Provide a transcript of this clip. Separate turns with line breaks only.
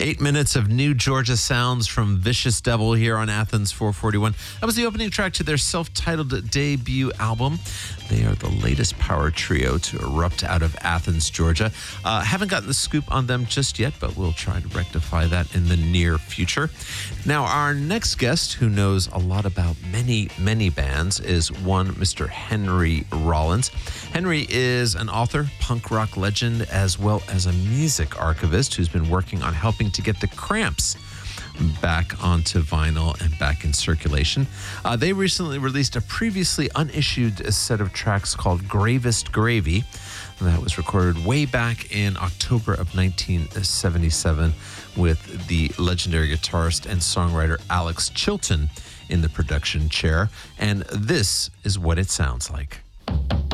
8 minutes of new Georgia sounds from Vicious Devil here on Athens 441. That was the opening track to their self-titled debut album. They are the latest power trio to erupt out of Athens, Georgia. Haven't gotten the scoop on them just yet, but we'll try to rectify that in the near future. Now, our next guest, who knows a lot about many, many bands, is one Mr. Henry Rollins. Henry is an author, punk rock legend, as well as a music archivist who's been working on helping to get the Cramps back onto vinyl and back in circulation. They recently released a previously unissued set of tracks called Gravest Gravy. That was recorded way back in October of 1977 with the legendary guitarist and songwriter Alex Chilton in the production chair. And this is what it sounds like.